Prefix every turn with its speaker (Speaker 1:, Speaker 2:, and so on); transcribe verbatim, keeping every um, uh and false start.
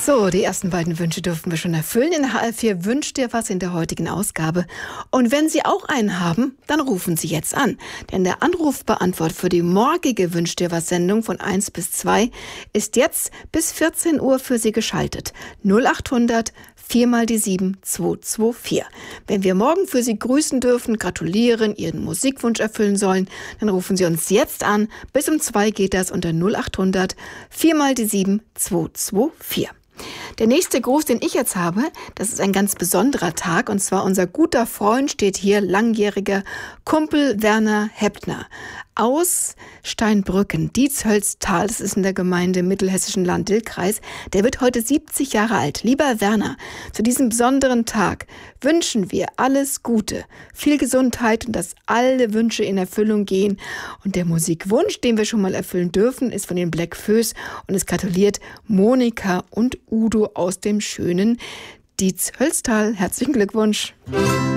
Speaker 1: So, die ersten beiden Wünsche durften wir schon erfüllen. In H L vier wünscht dir was in der heutigen Ausgabe. Und wenn Sie auch einen haben, dann rufen Sie jetzt an. Denn der Anrufbeantworter für die morgige Wünsch dir was Sendung von eins bis zwei ist jetzt bis vierzehn Uhr für Sie geschaltet. null acht hundert vier mal die sieben zwei zwei vier. Wenn wir morgen für Sie grüßen dürfen, gratulieren, Ihren Musikwunsch erfüllen sollen, dann rufen Sie uns jetzt an. Bis um zwei geht das unter null acht hundert vier mal die sieben zwei zwei vier. Der nächste Gruß, den ich jetzt habe, das ist ein ganz besonderer Tag, und zwar unser guter Freund steht hier, langjähriger Kumpel Werner Heppner aus Steinbrücken, Dietshölztal, das ist in der Gemeinde im mittelhessischen Land Dill-Kreis. Der wird heute siebzig Jahre alt. Lieber Werner, zu diesem besonderen Tag wünschen wir alles Gute, viel Gesundheit und dass alle Wünsche in Erfüllung gehen. Und der Musikwunsch, den wir schon mal erfüllen dürfen, ist von den Black Föß und es gratuliert Monika und Udo aus dem schönen Dietshölztal. Herzlichen Glückwunsch!